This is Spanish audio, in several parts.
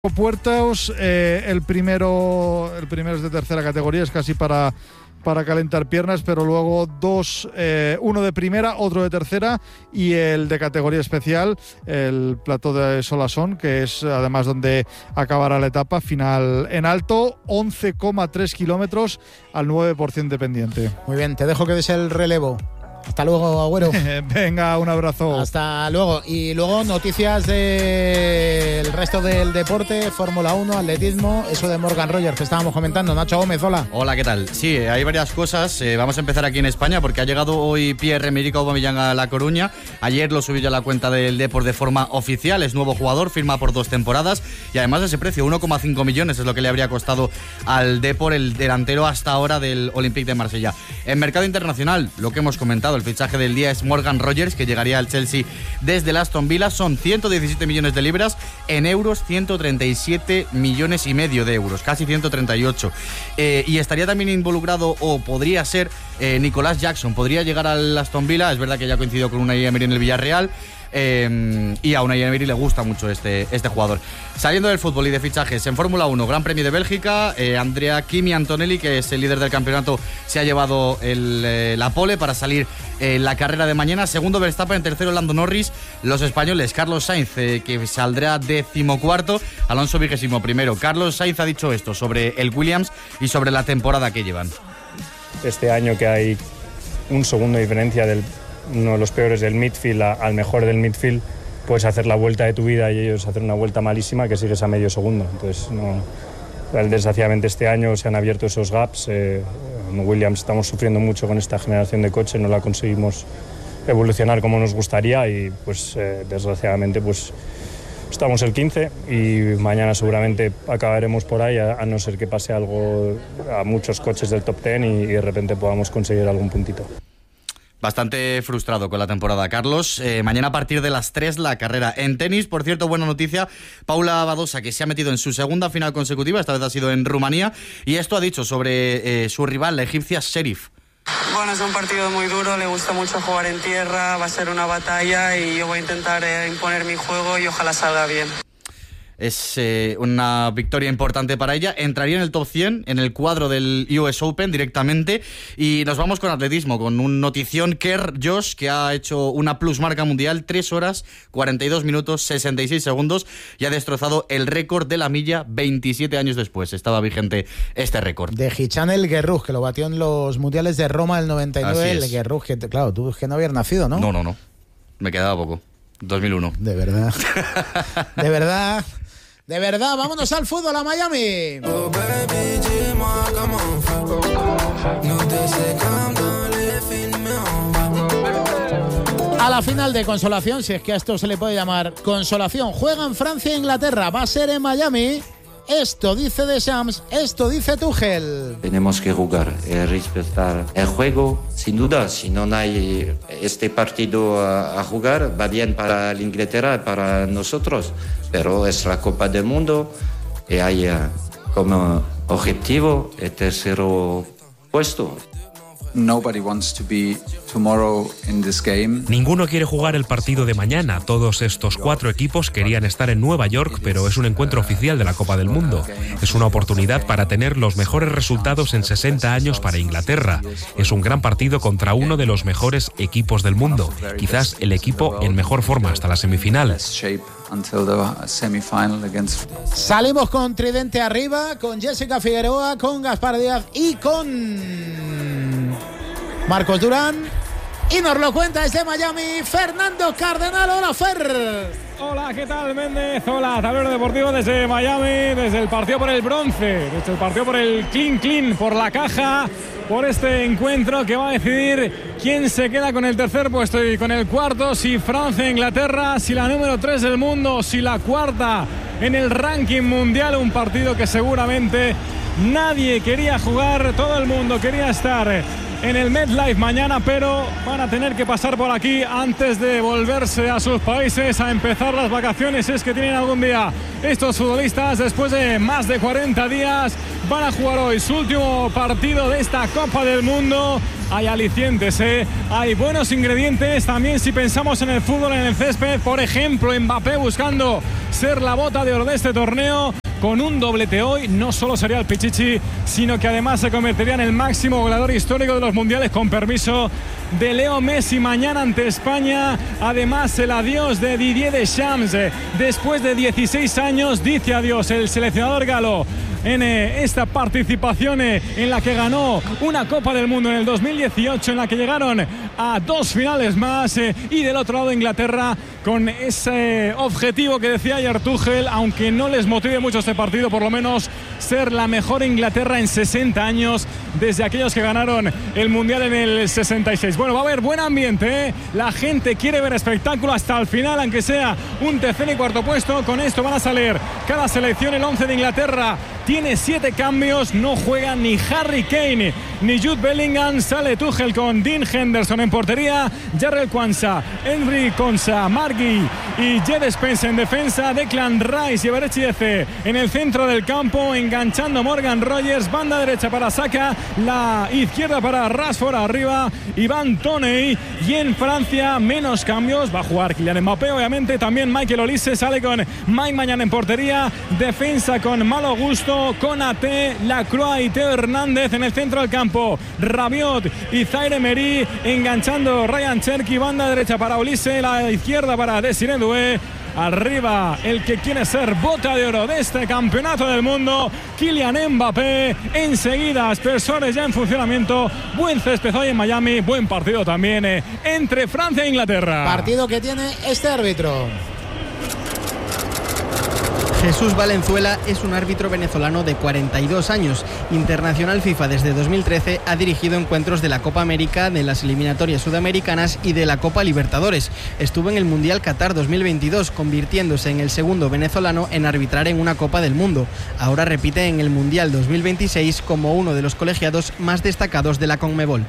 puertos, el primero es de tercera categoría, es casi para calentar piernas, pero luego uno de primera, otro de tercera y el de categoría especial, el plató de Solasson, que es además donde acabará la etapa final en alto, 11,3 kilómetros al 9% de pendiente. Muy bien, te dejo que des el relevo. Hasta luego, Agüero. Venga, un abrazo. Hasta luego. Y luego noticias del resto del deporte, Fórmula 1, atletismo, eso de Morgan Rogers que estábamos comentando. Nacho Gómez, hola. Hola, ¿qué tal? Sí, hay varias cosas. Vamos a empezar aquí en España porque ha llegado hoy Pierre-Emerick Aubameyang a La Coruña. Ayer lo subió ya a la cuenta del Depor de forma oficial. Es nuevo jugador, firma por 2 temporadas y además ese precio, 1,5 millones, es lo que le habría costado al Depor, el delantero hasta ahora del Olympique de Marsella. En mercado internacional, lo que hemos comentado, el fichaje del día es Morgan Rogers, que llegaría al Chelsea desde el Aston Villa. Son 117 millones de libras, en euros 137 millones y medio de euros, casi 138. Y estaría también involucrado, o podría ser, Nicolás Jackson. Podría llegar al Aston Villa, es verdad que ya coincidió con Unai Emery en el Villarreal. Y a Unai Emery le gusta mucho este jugador. Saliendo del fútbol y de fichajes, en Fórmula 1, Gran Premio de Bélgica, Andrea Kimi Antonelli, que es el líder del campeonato, se ha llevado la pole para salir la carrera de mañana. Segundo Verstappen, tercero Lando Norris. Los españoles, Carlos Sainz, que saldrá 14º, Alonso 21º. Carlos Sainz ha dicho esto sobre el Williams y sobre la temporada que llevan. Este año que hay un segundo de diferencia del uno de los peores del midfield al mejor del midfield, puedes hacer la vuelta de tu vida y ellos hacer una vuelta malísima que sigues a medio segundo. Entonces, desgraciadamente este año se han abierto esos gaps. En Williams estamos sufriendo mucho con esta generación de coche, no la conseguimos evolucionar como nos gustaría y pues desgraciadamente pues estamos el 15 y mañana seguramente acabaremos por ahí, a no ser que pase algo a muchos coches del top 10 y de repente podamos conseguir algún puntito. Bastante frustrado con la temporada, Carlos. Mañana a partir de las 3 la carrera. En tenis, por cierto, buena noticia, Paula Badosa, que se ha metido en su segunda final consecutiva, esta vez ha sido en Rumanía, y esto ha dicho sobre su rival, la egipcia Sherif. Bueno, es un partido muy duro, le gusta mucho jugar en tierra, va a ser una batalla y yo voy a intentar imponer mi juego y ojalá salga bien. Es una victoria importante para ella. Entraría en el top 100, en el cuadro del US Open directamente. Y nos vamos con atletismo, con un notición. Kerr Josh, que ha hecho una plusmarca mundial, 3 horas, 42 minutos, 66 segundos, y ha destrozado el récord de la milla 27 años después. Estaba vigente este récord. De Hichan El Guerrouj, que lo batió en los mundiales de Roma del 99. El Guerrouj, que claro, tú es que no habías nacido, ¿no? No. Me quedaba poco. 2001. De verdad. De verdad, vámonos al fútbol, a Miami. A la final de consolación, si es que a esto se le puede llamar consolación, juegan Francia e Inglaterra, va a ser en Miami. Esto dice Deschamps, esto dice Tuchel. Tenemos que jugar, respetar el juego, sin duda. Si no hay este partido a jugar, va bien para la Inglaterra, para nosotros. Pero es la Copa del Mundo y hay como objetivo el tercero puesto. Nobody wants to be tomorrow in this game. Ninguno quiere jugar el partido de mañana. Todos estos 4 equipos querían estar en Nueva York, pero es un encuentro oficial de la Copa del Mundo. Es una oportunidad para tener los mejores resultados en 60 años para Inglaterra. Es un gran partido contra uno de los mejores equipos del mundo. Quizás el equipo en mejor forma hasta la semifinal. Salimos con tridente arriba, con Jessica Figueroa, con Gaspar Díaz y con Marcos Durán, y nos lo cuenta desde Miami Fernando Cardenal. Hola, Fer. Hola, ¿qué tal, Méndez? Hola, Tablero Deportivo desde Miami, desde el partido por el bronce, desde el partido por el clean, por la caja, por este encuentro que va a decidir quién se queda con el tercer puesto y con el cuarto, si Francia e Inglaterra, si la número 3 del mundo, si la cuarta en el ranking mundial. Un partido que seguramente Nadie quería jugar, todo el mundo quería estar en el MetLife mañana, pero van a tener que pasar por aquí antes de volverse a sus países a empezar las vacaciones. Es que tienen algún día estos futbolistas, después de más de 40 días, van a jugar hoy su último partido de esta Copa del Mundo. Hay alicientes, hay buenos ingredientes también si pensamos en el fútbol, en el césped. Por ejemplo, Mbappé buscando ser la bota de oro de este torneo. Con un doblete hoy, no solo sería el Pichichi, sino que además se convertiría en el máximo goleador histórico de los mundiales, con permiso de Leo Messi mañana ante España. Además, el adiós de Didier Deschamps. Después de 16 años, dice adiós el seleccionador galo en esta participación en la que ganó una Copa del Mundo en el 2018, en la que llegaron a 2 finales más, y del otro lado Inglaterra con ese objetivo que decía ayer Tuchel, aunque no les motive mucho este partido, por lo menos ser la mejor Inglaterra en 60 años desde aquellos que ganaron el Mundial en el 66. Bueno, va a haber buen ambiente, la gente quiere ver espectáculo hasta el final, aunque sea un tercer y cuarto puesto. Con esto van a salir cada selección. El 11 de Inglaterra tiene 7 cambios, no juegan ni Harry Kane ni Jude Bellingham. Sale Tuchel con Dean Henderson en portería, Jarrell Quansah, Henry Konsa, Margui y Jed Spence en defensa, Declan Rice y Eberechi Eze en el centro del campo, enganchando Morgan Rogers, banda derecha para Saka, la izquierda para Rashford, arriba Ivan Toney. Y en Francia menos cambios, va a jugar Kylian Mbappé obviamente, también Michael Olise, sale con Mike Maignan en portería, defensa con Malo Gusto, Konaté, Lacroix y Teo Hernández en el centro del campo, Rabiot y Zaire Emery, enganchando Ryan Cherki, banda derecha para Olise, la izquierda para Desiré Doué. Arriba el que quiere ser bota de oro de este campeonato del mundo, Kylian Mbappé. Enseguida aspersores ya en funcionamiento. Buen césped hoy en Miami, buen partido también entre Francia e Inglaterra. Partido que tiene este árbitro. Jesús Valenzuela es un árbitro venezolano de 42 años, internacional FIFA desde 2013, ha dirigido encuentros de la Copa América, de las eliminatorias sudamericanas y de la Copa Libertadores. Estuvo en el Mundial Qatar 2022, convirtiéndose en el segundo venezolano en arbitrar en una Copa del Mundo. Ahora repite en el Mundial 2026 como uno de los colegiados más destacados de la Conmebol.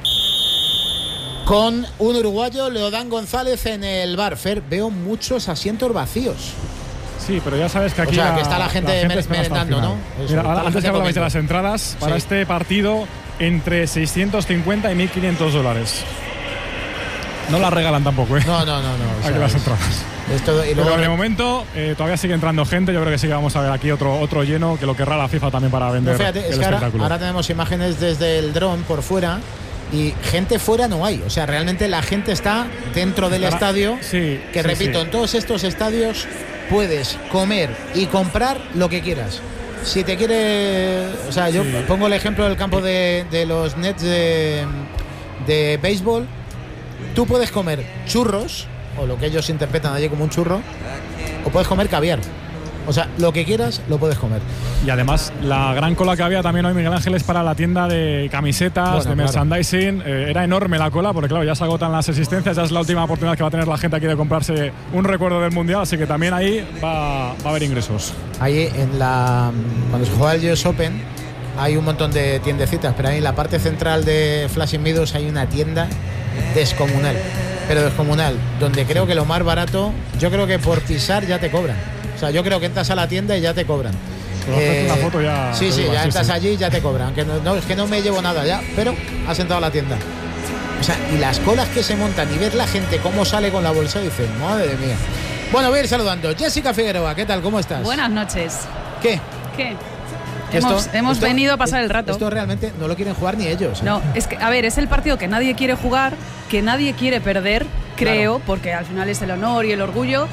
Con un uruguayo, Leodán González, en el bar. Fer, veo muchos asientos vacíos. Sí, pero ya sabes que aquí que está la gente merendando, ¿no? Mira, antes que hablabais de las entradas, para este partido, entre 650 y $1.500. No las regalan tampoco, ¿eh? No. Aquí las entradas. Pero de momento todavía sigue entrando gente. Yo creo que sí que vamos a ver aquí otro lleno, que lo querrá la FIFA también para vender el espectáculo. Ahora tenemos imágenes desde el dron por fuera. Y gente fuera no hay, o sea, realmente la gente está dentro del estadio, repito, en todos estos estadios puedes comer y comprar lo que quieras. Si te quiere, o sea, yo pongo el ejemplo del campo de los Nets de béisbol. Tú puedes comer churros, o lo que ellos interpretan allí como un churro, o puedes comer caviar. O sea, lo que quieras lo puedes comer. Y además, la gran cola que había también hoy, Miguel Ángel, es para la tienda de camisetas, de merchandising. Era enorme la cola, porque claro, ya se agotan las existencias. Ya es la última oportunidad que va a tener la gente aquí de comprarse un recuerdo del Mundial. Así que también ahí va a haber ingresos. Ahí cuando se juega el US Open hay un montón de tiendecitas, pero ahí en la parte central de Flushing Meadows hay una tienda descomunal. Pero descomunal, donde creo que lo más barato, yo creo que por pisar ya te cobran. O sea, yo creo que entras a la tienda y ya te cobran. Una foto ya. Sí, ya entras allí y ya te cobran. Que no, es que no me llevo nada ya, pero has entrado a la tienda. O sea, y las colas que se montan y ver la gente cómo sale con la bolsa, dicen, madre mía. Bueno, voy a ir saludando. Jessica Figueroa, ¿qué tal? ¿Cómo estás? Buenas noches. ¿Qué? Hemos venido a pasar el rato. Esto realmente no lo quieren jugar ni ellos. No, es que, a ver, es el partido que nadie quiere jugar, que nadie quiere perder, creo, porque al final es el honor y el orgullo,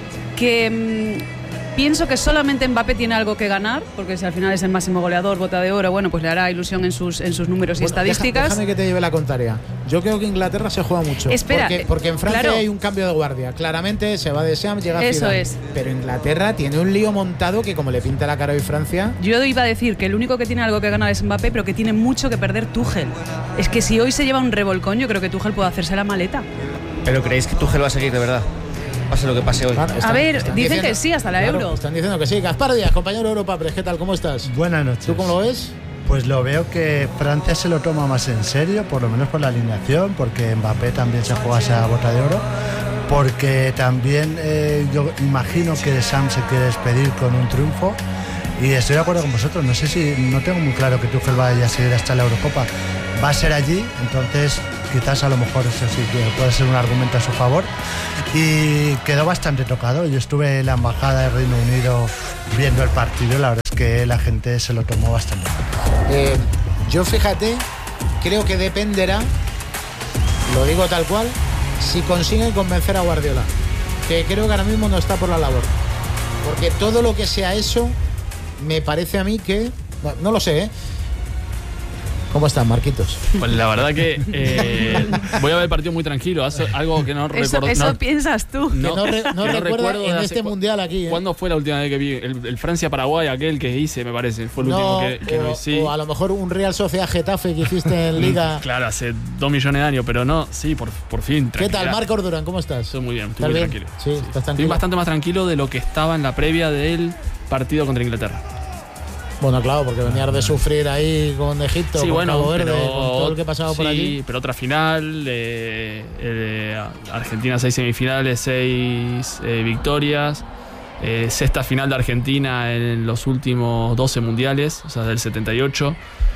que pienso que solamente Mbappé tiene algo que ganar, porque si al final es el máximo goleador, bota de oro, bueno, pues le hará ilusión en sus números y estadísticas. Déjame que te lleve la contraria. Yo creo que Inglaterra se juega mucho. Espera, porque en Francia hay un cambio de guardia. Claramente se va de Deschamps, llega Zidane. Eso es. Pero Inglaterra tiene un lío montado que como le pinta la cara hoy Francia. Yo iba a decir que el único que tiene algo que ganar es Mbappé, pero que tiene mucho que perder Tuchel. Es que si hoy se lleva un revolcón, yo creo que Tuchel puede hacerse la maleta. ¿Pero creéis que Tuchel va a seguir de verdad? Pase lo que pase hoy. A ver, dicen que sí, hasta la Euro. Están diciendo que sí. Gaspar Díaz, compañero de Europa Press, ¿qué tal? ¿Cómo estás? Buenas noches. ¿Tú cómo lo ves? Pues lo veo que Francia se lo toma más en serio, por lo menos por la alineación, porque Mbappé también se juega esa bota de oro, porque también yo imagino que Deschamps se quiere despedir con un triunfo, y estoy de acuerdo con vosotros. No sé si, no tengo muy claro que Tuchel vaya a seguir hasta la Eurocopa. Va a ser allí, entonces quizás a lo mejor eso sí que puede ser un argumento a su favor, y quedó bastante tocado. Yo estuve en la embajada de Reino Unido viendo el partido, la verdad es que la gente se lo tomó bastante. Yo fíjate, creo que dependerá, lo digo tal cual, si consiguen convencer a Guardiola, que creo que ahora mismo no está por la labor, porque todo lo que sea eso me parece a mí que, no lo sé, ¿Cómo están, Marquitos? Pues la verdad que voy a ver el partido muy tranquilo. Algo que no recuerdo. Eso piensas tú. No recuerdo en este mundial aquí. ¿Cuándo fue la última vez que vi? El Francia-Paraguay, aquel que hice, me parece. Fue el último que lo hice. O a lo mejor un Real Sociedad Getafe que hiciste en Liga. Claro, hace 2 millones de años, pero no, sí, por fin. ¿Qué tal, Marcos Durán? ¿Cómo estás? Estoy muy bien, estoy muy tranquilo. Sí, ¿estás tranquilo? Estoy bastante más tranquilo de lo que estaba en la previa del partido contra Inglaterra. Bueno, claro, porque venías de sufrir ahí con Egipto, sí, con Cabo Verde, con todo lo que pasaba por allí. Sí, pero otra final, Argentina 6 semifinales, 6 victorias, sexta final de Argentina en los últimos 12 mundiales, o sea, del 78.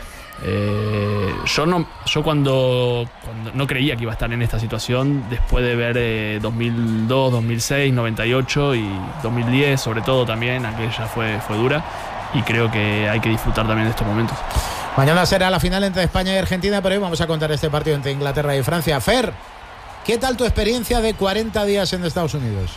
Yo cuando no creía que iba a estar en esta situación, después de ver 2002, 2006, 98 y 2010, sobre todo también, aquella fue dura. Y creo que hay que disfrutar también de estos momentos. Mañana será la final entre España y Argentina, pero hoy vamos a contar este partido entre Inglaterra y Francia. Fer, ¿qué tal tu experiencia de 40 días en Estados Unidos?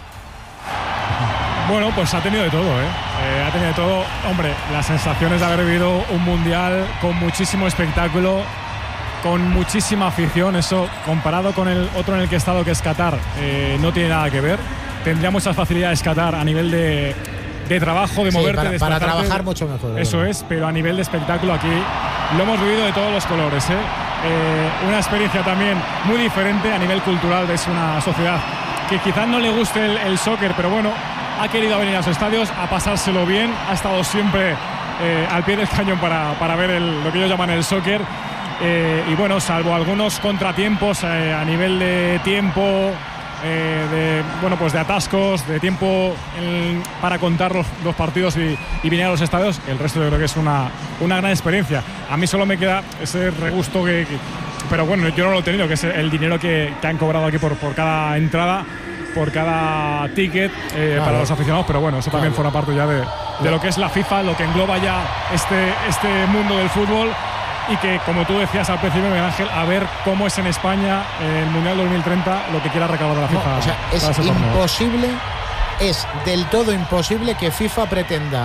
Bueno, pues ha tenido de todo, ha tenido de todo. Hombre, las sensaciones de haber vivido un mundial con muchísimo espectáculo, con muchísima afición. Eso, comparado con el otro en el que he estado, que es Qatar, no tiene nada que ver. Tendría muchas facilidades Qatar a nivel de trabajo, de moverte, para trabajar mucho mejor. Eso es, pero a nivel de espectáculo aquí lo hemos vivido de todos los colores. Una experiencia también muy diferente a nivel cultural. Es una sociedad que quizás no le guste el soccer, pero bueno, ha querido venir a los estadios a pasárselo bien, ha estado siempre al pie del cañón para ver lo que ellos llaman el soccer. Y bueno, salvo algunos contratiempos a nivel de tiempo, de atascos, de tiempo para contar los partidos y venir a los estadios, el resto yo creo que es una gran experiencia. A mí solo me queda ese regusto pero bueno, yo no lo he tenido, que es el dinero que han cobrado aquí por cada entrada, por cada ticket, claro, para los aficionados, pero bueno, eso también forma parte ya de lo que es la FIFA, lo que engloba ya este mundo del fútbol. Y que, como tú decías al principio, Miguel Ángel, a ver cómo es en España el Mundial 2030 lo que quiera recabar de la FIFA. O sea, es imposible, es del todo imposible que FIFA pretenda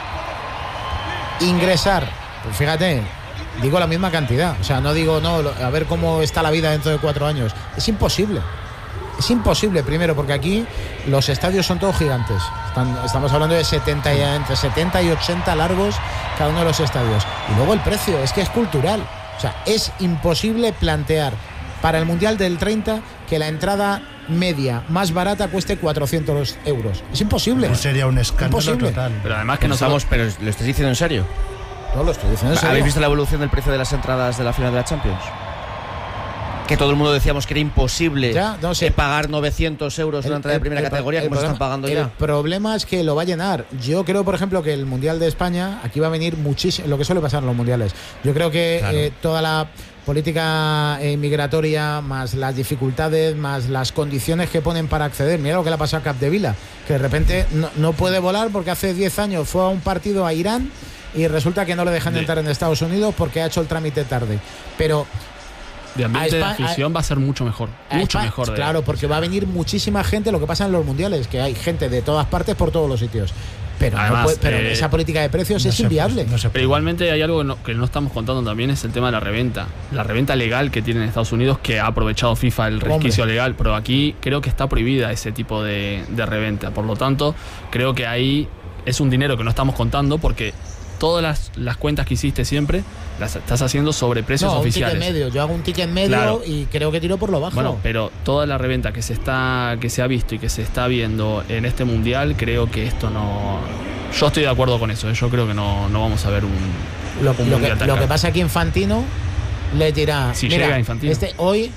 ingresar, pues fíjate, digo la misma cantidad, o sea, no digo, a ver cómo está la vida dentro de 4 años. Es imposible. Es imposible, primero, porque aquí los estadios son todos gigantes. Estamos hablando de entre 70 y 80 largos cada uno de los estadios. Y luego el precio, es que es cultural. O sea, es imposible plantear para el Mundial del 30 que la entrada media más barata cueste 400 euros. Es imposible. Pues sería un escándalo total. Pero además que no estamos... ¿Pero lo estás diciendo en serio? No, lo estoy diciendo en serio. ¿Habéis visto la evolución del precio de las entradas de la final de la Champions? Que todo el mundo decíamos que era imposible pagar 900 euros una entrada de primera categoría, como se están pagando ya. El problema es que lo va a llenar. Yo creo, por ejemplo, que el Mundial de España, aquí va a venir muchísimo, lo que suele pasar en los mundiales. Yo creo que toda la política migratoria, más las dificultades, más las condiciones que ponen para acceder. Mira lo que le ha pasado a Capdevila, que de repente no puede volar porque hace 10 años fue a un partido a Irán y resulta que no le dejan entrar en Estados Unidos porque ha hecho el trámite tarde. Pero de ambiente de afición va a ser mucho mejor. Mucho mejor. Claro, porque va a venir muchísima gente. Lo que pasa en los mundiales, que hay gente de todas partes por todos los sitios. Pero, además, esa política de precios es inviable. Pero igualmente hay algo que no estamos contando también, es el tema de la reventa. La reventa legal que tiene en Estados Unidos, que ha aprovechado FIFA el resquicio legal. Pero aquí creo que está prohibida ese tipo de reventa. Por lo tanto, creo que ahí es un dinero que no estamos contando porque todas las cuentas que hiciste siempre las estás haciendo sobre precios oficiales. Un ticket medio. Yo hago un ticket medio, claro, y creo que tiro por lo bajo. Bueno, pero toda la reventa que se ha visto y que se está viendo en este mundial, creo que esto no Yo estoy de acuerdo con eso. Yo creo que no vamos a ver un mundial tan lo que caro. pasa es que Infantino le dirá. Si mira, llega Infantino. Hoy.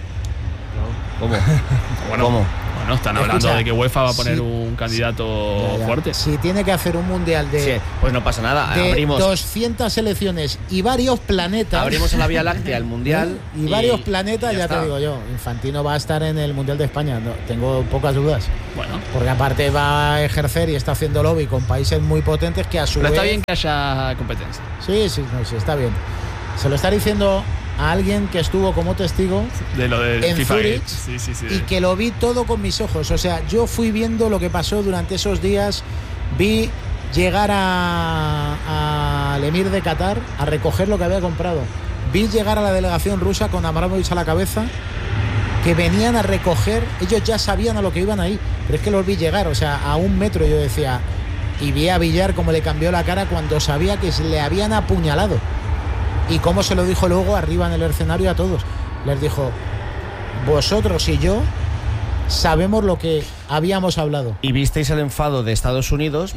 ¿Cómo? Bueno, están hablando Escucha, de que UEFA va a poner sí, un candidato fuerte. Si tiene que hacer un mundial de. Sí, pues no pasa nada. De Abrimos 200 selecciones y varios planetas. Abrimos a la Vía Láctea el mundial. Y varios planetas, ya está. te digo yo. Infantino va a estar en el Mundial de España. No, tengo pocas dudas. Bueno. Porque aparte va a ejercer y está haciendo lobby con países muy potentes que a su Pero vez. está bien que haya competencia. Sí, está bien. Se lo está diciendo a alguien que estuvo como testigo De lo del en FIFA Zurich Gate. Sí. y que lo vi todo con mis ojos. O sea, yo fui viendo lo que pasó durante esos días. Vi llegar al emir de Qatar a recoger lo que había comprado. Vi llegar a la delegación rusa con Abramovich a la cabeza, que venían a recoger. Ellos ya sabían a lo que iban ahí, pero es que los vi llegar, o sea, a 1 metro. Yo decía, y vi a Villar cómo le cambió la cara cuando sabía que se le habían apuñalado. Y cómo se lo dijo luego arriba en el escenario a todos. Les dijo, vosotros y yo sabemos lo que habíamos hablado. Y visteis el enfado de Estados Unidos,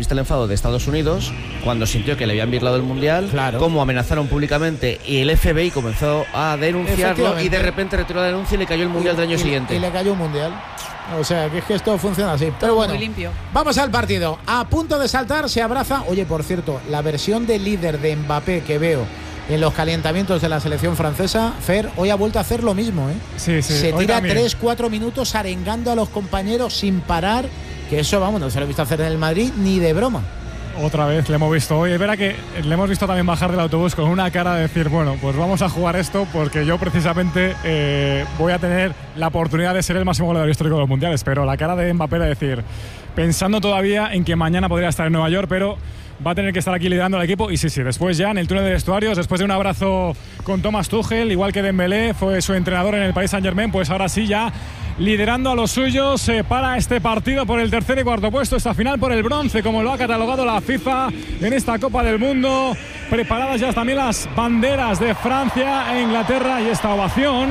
cuando sintió que le habían virlado el mundial, claro, cómo amenazaron públicamente y el FBI comenzó a denunciarlo y de repente retiró la denuncia y le cayó el mundial del año siguiente. Y le cayó un mundial. O sea, que es que esto funciona así. Pero bueno, muy limpio. Vamos al partido. A punto de saltar, se abraza. Oye, por cierto, la versión de líder de Mbappé que veo en los calentamientos de la selección francesa, Fer, hoy ha vuelto a hacer lo mismo, ¿eh? Sí, Se hoy tira también. 3-4 minutos arengando a los compañeros sin parar, que eso, vamos, no se lo he visto hacer en el Madrid ni de broma. Otra vez le hemos visto hoy. Es verdad que le hemos visto también bajar del autobús con una cara de decir, bueno, pues vamos a jugar esto porque yo precisamente voy a tener la oportunidad de ser el máximo goleador histórico de los mundiales. Pero la cara de Mbappé de decir, pensando todavía en que mañana podría estar en Nueva York, pero va a tener que estar aquí liderando al equipo. Y sí, después ya en el túnel de vestuarios, después de un abrazo con Thomas Tuchel, igual que Dembélé fue su entrenador en el Paris Saint-Germain, pues ahora sí ya liderando a los suyos para este partido por el tercer y cuarto puesto, esta final por el bronce, como lo ha catalogado la FIFA en esta Copa del Mundo. Preparadas ya también las banderas de Francia e Inglaterra y esta ovación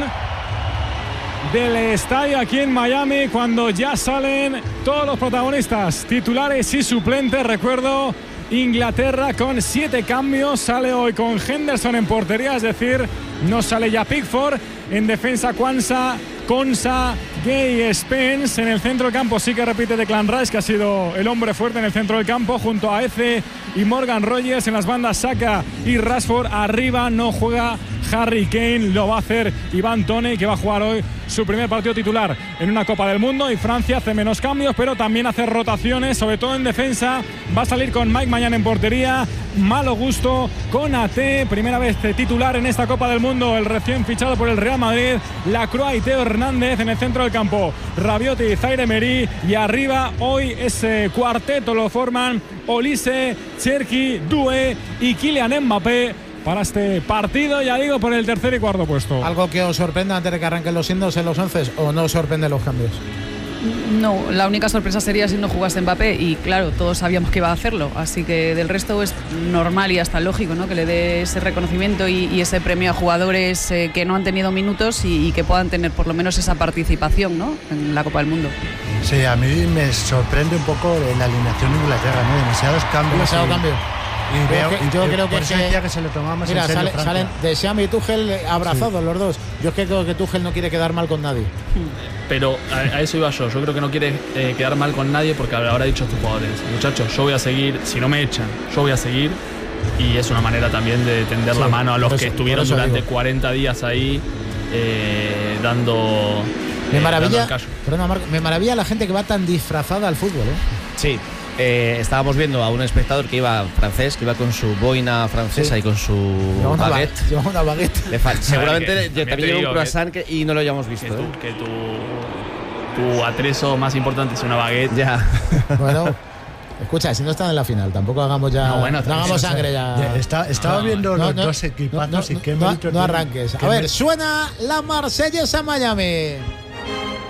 del estadio aquí en Miami cuando ya salen todos los protagonistas, titulares y suplentes. Recuerdo, Inglaterra con 7 cambios, sale hoy con Henderson en portería, es decir, no sale ya Pickford. En defensa, Kwanzaa, Konsa, Gay, Spence. En el centro del campo sí que repite Declan Rice, que ha sido el hombre fuerte en el centro del campo, junto a Eze y Morgan Rogers. En las bandas, Saka y Rashford. Arriba no juega Harry Kane, lo va a hacer Ivan Toney, que va a jugar hoy su primer partido titular en una Copa del Mundo. Y Francia hace menos cambios, pero también hace rotaciones, sobre todo en defensa. Va a salir con Mike Maignan en portería, Malo Gusto, Konaté, primera vez titular en esta Copa del Mundo, el recién fichado por el Real Madrid, Lacroix y Teo Hernández. En el centro del campo, Rabiot y Zaire Emery, y arriba hoy ese cuarteto lo forman Olise, Cherki, Doué y Kylian Mbappé para este partido, ya digo, por el tercer y cuarto puesto. ¿Algo que os sorprenda antes de que arranquen los signos en los 11 o no os sorprenden los cambios? No, la única sorpresa sería si no jugase Mbappé, y claro, todos sabíamos que iba a hacerlo, así que del resto es normal y hasta lógico, ¿no?, que le dé ese reconocimiento y ese premio a jugadores que no han tenido minutos y que puedan tener por lo menos esa participación, ¿no?, en la Copa del Mundo. Sí, a mí me sorprende un poco la alineación de Inglaterra, ¿no? Demasiados cambios. Demasiado cambio. Y yo creo que decía que se lo tomaba más en serio Francia. Salen Deschamps y Tuchel abrazados, sí, los dos. Yo es que creo que Tuchel no quiere quedar mal con nadie. Pero a eso iba yo. Yo creo que no quiere quedar mal con nadie porque habrá dicho a sus jugadores, muchachos, yo voy a seguir, si no me echan, yo voy a seguir. Y es una manera también de tender la mano a los que estuvieron durante 40 días ahí dando. Me maravilla la gente que va tan disfrazada al fútbol, ¿eh? Sí. Estábamos viendo a un espectador que iba francés, que iba con su boina francesa, sí, y con su baguette. Llevaba una baguette. Seguramente también lleva un croissant y no lo hayamos visto. Que tu atrezo más importante es una baguette. Ya. Bueno, escucha, si no están en la final, tampoco hagamos ya. No hagamos sangre ya. Estaba viendo los dos equipazos y qué no arranques. A ver, suena la Marsellesa Miami.